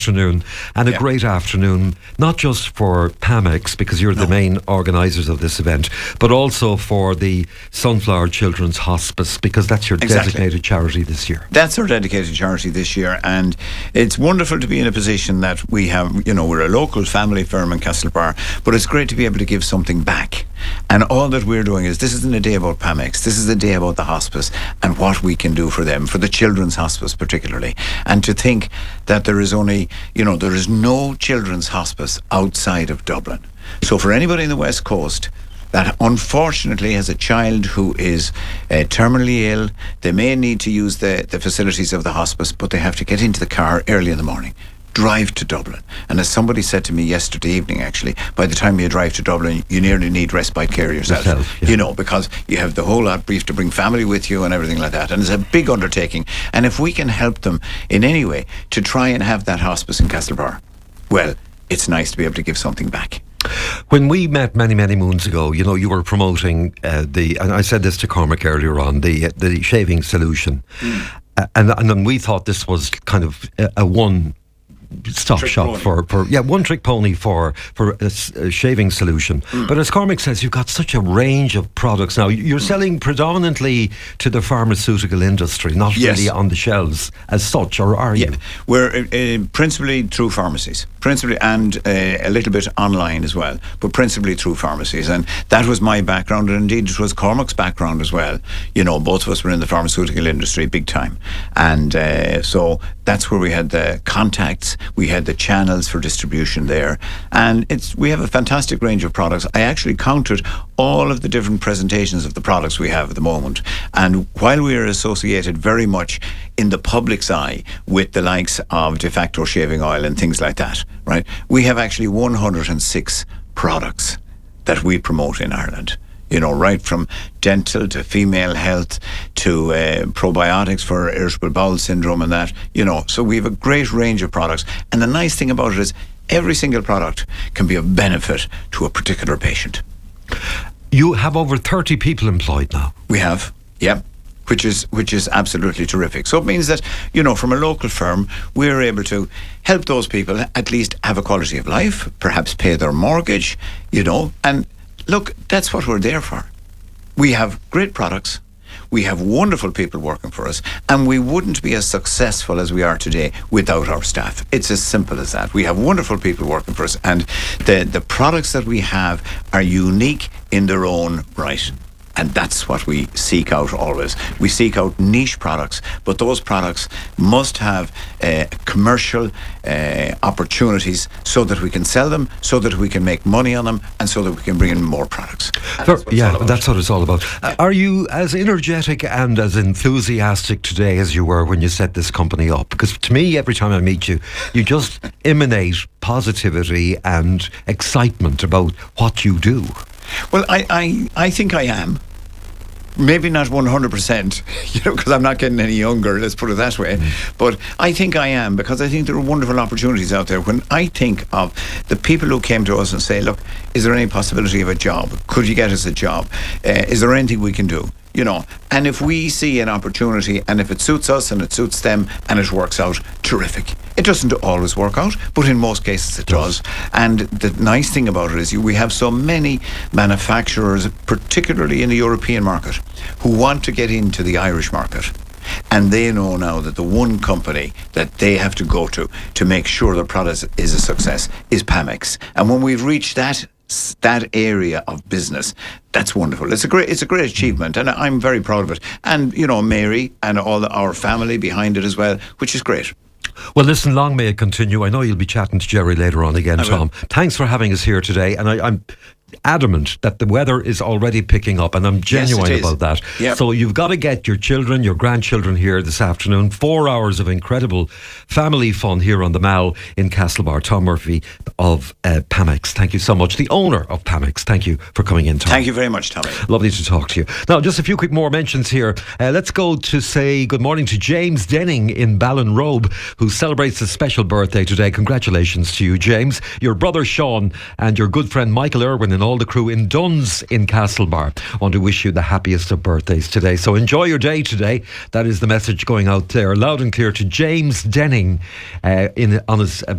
Afternoon, and a great afternoon, not just for PAMEX, because you're the main organisers of this event, but also for the Sunflower Children's Hospice, because that's your designated charity this year. That's our dedicated charity this year, and it's wonderful to be in a position that we have, we're a local family firm in Castlebar, but it's great to be able to give something back. And all that we're doing is, this isn't a day about PAMEX, this is a day about the hospice and what we can do for them, for the Children's Hospice particularly. And to think that there is only, there is no children's hospice outside of Dublin. So for anybody in the West Coast that unfortunately has a child who is terminally ill, they may need to use the facilities of the hospice, but they have to get into the car early in the morning, drive to Dublin. And as somebody said to me yesterday evening, actually, by the time you drive to Dublin, you nearly need respite care yourself. Because you have the whole lot brief to bring family with you and everything like that. And it's a big undertaking. And if we can help them in any way to try and have that hospice in Castlebar, well, it's nice to be able to give something back. When we met many, many moons ago, you were promoting and I said this to Cormac earlier on, the shaving solution. And we thought this was kind of a one-stop shop for one-trick pony for a shaving solution. But as Cormac says, you've got such a range of products now. You're selling predominantly to the pharmaceutical industry, not really on the shelves as such, or are you? We're principally through pharmacies, and a little bit online as well, but principally through pharmacies. And that was my background, and indeed it was Cormac's background as well. Both of us were in the pharmaceutical industry big time, and so that's where we had the contacts. We had the channels for distribution there, and we have a fantastic range of products. I actually counted all of the different presentations of the products we have at the moment, and while we are associated very much in the public's eye with the likes of De Facto shaving oil and things like that, right? We have actually 106 products that we promote in Ireland. Right from dental to female health to probiotics for irritable bowel syndrome and that, So we have a great range of products. And the nice thing about it is every single product can be of benefit to a particular patient. You have over 30 people employed now. We have, which is absolutely terrific. So it means that, from a local firm, we're able to help those people at least have a quality of life, perhaps pay their mortgage, and look, that's what we're there for. We have great products, we have wonderful people working for us, and we wouldn't be as successful as we are today without our staff. It's as simple as that. We have wonderful people working for us, and the products that we have are unique in their own right. And that's what we seek out always. We seek out niche products, but those products must have commercial opportunities so that we can sell them, so that we can make money on them, and so that we can bring in more products. That's what it's all about. Are you as energetic and as enthusiastic today as you were when you set this company up? Because to me, every time I meet you, you just emanate positivity and excitement about what you do. Well, I think I am. Maybe not 100%, because I'm not getting any younger, let's put it that way. But I think I am, because I think there are wonderful opportunities out there. When I think of the people who came to us and say, look, is there any possibility of a job? Could you get us a job? Is there anything we can do? And if we see an opportunity, and if it suits us and it suits them and it works out, terrific. It doesn't always work out, but in most cases it does. And the nice thing about it is we have so many manufacturers, particularly in the European market, who want to get into the Irish market. And they know now that the one company that they have to go to make sure their product is a success is PAMEX. And when we've reached that area of business, that's wonderful. It's a great achievement, and I'm very proud of it. And Mary and all our family behind it as well, which is great. Well, listen, long may it continue. I know you'll be chatting to Jerry later on again, Tom. Thanks for having us here today, and I'm adamant that the weather is already picking up, and I'm genuine about that. Yep. So you've got to get your children, your grandchildren here this afternoon. 4 hours of incredible family fun here on the Mall in Castlebar. Tom Murphy of PAMEX. Thank you so much. The owner of PAMEX. Thank you for coming in, Tom. Thank you very much, Tommy. Lovely to talk to you. Now, just a few quick more mentions here. Let's go to say good morning to James Denning in Ballinrobe, who celebrates a special birthday today. Congratulations to you, James. Your brother Sean and your good friend Michael Irwin in and all the crew in Duns in Castlebar want to wish you the happiest of birthdays today. So enjoy your day today. That is the message going out there loud and clear to James Denning on his